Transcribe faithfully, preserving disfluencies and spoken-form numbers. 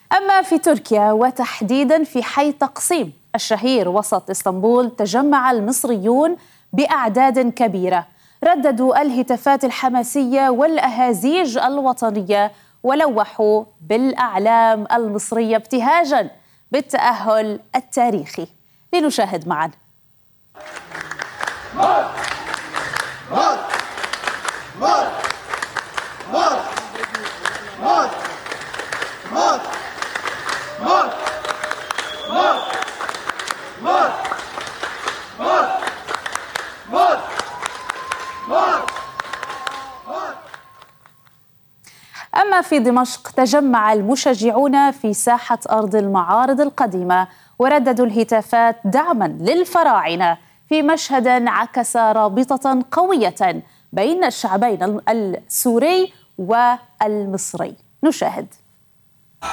أما في تركيا وتحديدا في حي تقسيم الشهير وسط إسطنبول، تجمع المصريون بأعداد كبيرة، رددوا الهتافات الحماسية والأهازيج الوطنية ولوحوا بالأعلام المصرية ابتهاجا بالتأهل التاريخي. لنشاهد معا. مار مار مار مار مار مار مار مار مار مار مار مار. أما في دمشق، تجمع المشجعون في ساحة أرض المعارض القديمة ورددوا الهتافات دعما للفراعنة في مشهد عكس رابطة قوية بين الشعبين السوري والمصري. نشاهد.